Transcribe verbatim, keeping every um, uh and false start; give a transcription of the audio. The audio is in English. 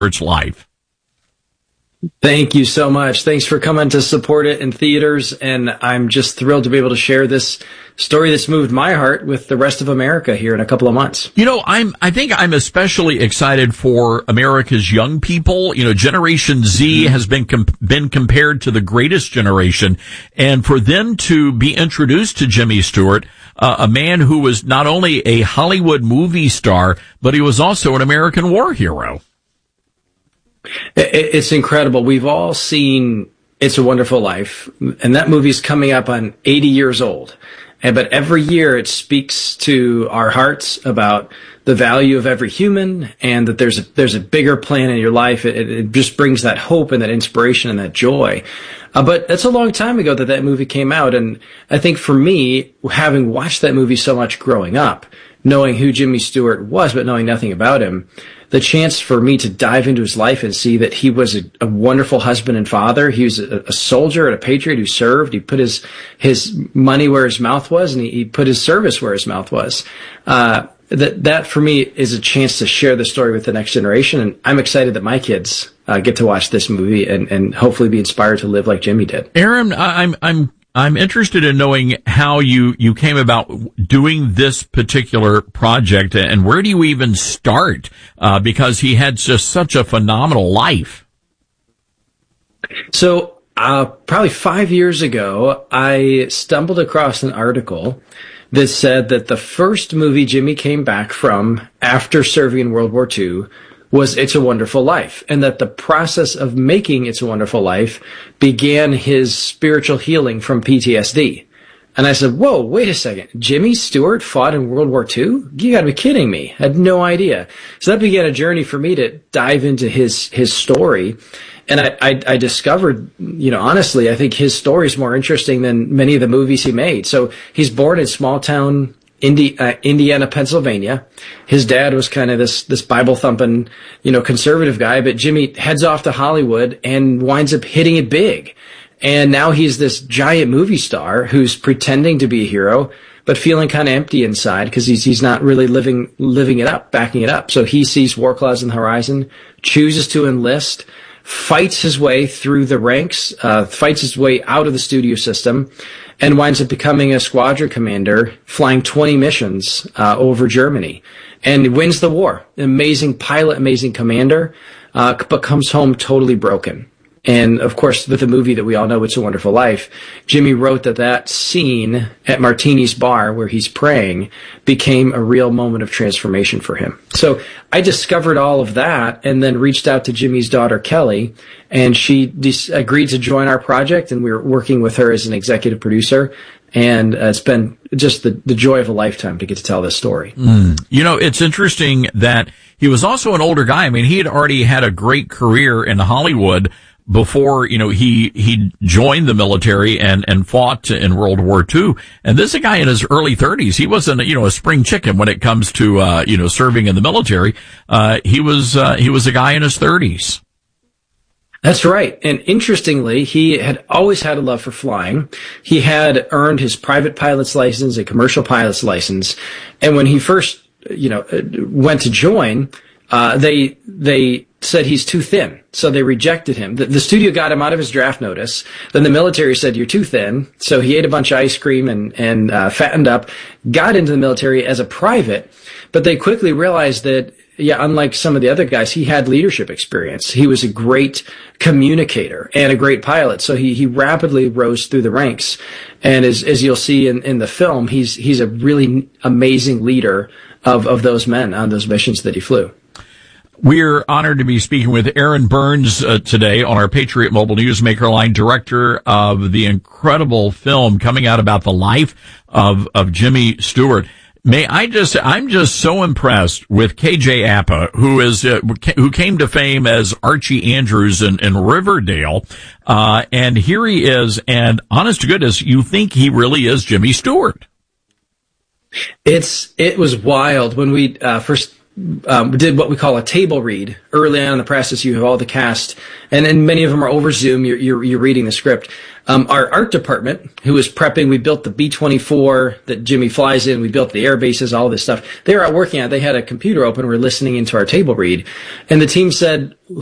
Stewart's life. Thank you so much. Thanks for coming to support it in theaters. And I'm just thrilled to be able to share this story that's moved my heart with the rest of America here in a couple of months. You know, I'm, I think I'm especially excited for America's young people. You know, Generation Z has been, com- been compared to the greatest generation. And for them to be introduced to Jimmy Stewart, uh, a man who was not only a Hollywood movie star, but he was also an American war hero. It's incredible. We've all seen It's a Wonderful Life, and that movie's coming up on eighty years old. And, but every year it speaks to our hearts about the value of every human, and that there's a, there's a bigger plan in your life. It, it just brings that hope and that inspiration and that joy. Uh, but that's a long time ago that that movie came out. And I think for me, having watched that movie so much growing up, knowing who Jimmy Stewart was, but knowing nothing about him, the chance for me to dive into his life and see that he was a, a wonderful husband and father. He was a, a soldier and a patriot who served. He put his, his money where his mouth was, and he, he put his service where his mouth was. Uh, that, that for me is a chance to share the story with the next generation. And I'm excited that my kids uh, get to watch this movie and, and hopefully be inspired to live like Jimmy did. Aaron, I'm, I'm, I'm interested in knowing how you, you came about doing this particular project, and where do you even start? Uh, because he had just such a phenomenal life. So, uh, probably five years ago, I stumbled across an article that said that the first movie Jimmy came back from after serving in World War Two was It's a Wonderful Life, and that the process of making It's a Wonderful Life began his spiritual healing from P T S D. And I said, whoa, wait a second. Jimmy Stewart fought in World War Two? You gotta be kidding me. I had no idea. So that began a journey for me to dive into his, his story. And I, I, I discovered, you know, honestly, I think his story is more interesting than many of the movies he made. So he's born in small town Indi- uh, Indiana, Pennsylvania. His dad was kind of this, this Bible thumping, you know, conservative guy, but Jimmy heads off to Hollywood and winds up hitting it big. And now he's this giant movie star who's pretending to be a hero, but feeling kind of empty inside because he's, he's not really living, living it up, backing it up. So he sees war clouds on the horizon, chooses to enlist, fights his way through the ranks, uh, fights his way out of the studio system, and winds up becoming a squadron commander, flying twenty missions uh, over Germany, and wins the war. Amazing pilot, amazing commander, uh, but comes home totally broken. And, of course, with the movie that we all know, It's a Wonderful Life, Jimmy wrote that that scene at Martini's bar where he's praying became a real moment of transformation for him. So I discovered all of that and then reached out to Jimmy's daughter, Kelly, and she de- agreed to join our project, and we were working with her as an executive producer. And uh, it's been just the, the joy of a lifetime to get to tell this story. Mm. You know, it's interesting that he was also an older guy. I mean, he had already had a great career in Hollywood before, you know, he, he joined the military and, and fought in World War Two. And this is a guy in his early thirties. He wasn't, you know, a spring chicken when it comes to, uh, you know, serving in the military. Uh, he was, uh, he was a guy in his thirties. That's right. And interestingly, he had always had a love for flying. He had earned his private pilot's license, a commercial pilot's license. And when he first, you know, went to join, uh, they, they said he's too thin. So they rejected him. The, the studio got him out of his draft notice. Then the military said, you're too thin. So he ate a bunch of ice cream and, and, uh, fattened up, got into the military as a private. But they quickly realized that, yeah, unlike some of the other guys, he had leadership experience. He was a great communicator and a great pilot. So he, he rapidly rose through the ranks. And as, as you'll see in, in the film, he's, he's a really amazing leader of, of those men on those missions that he flew. We're honored to be speaking with Aaron Burns uh, today on our Patriot Mobile Newsmaker line, director of the incredible film coming out about the life of, of Jimmy Stewart. May I just, I'm just so impressed with K J Apa, who is, uh, who came to fame as Archie Andrews in, in Riverdale. Uh, and here he is, and honest to goodness, you think he really is Jimmy Stewart. It's, it was wild when we, uh, first um, did what we call a table read early on in the process. You have all the cast, and then many of them are over Zoom. You're, you're, you're reading the script. Um, our art department, who was prepping, we built the B twenty-four that Jimmy flies in. We built the air bases, all this stuff. They were out working on it. They had a computer open. We're listening into our table read. And the team said,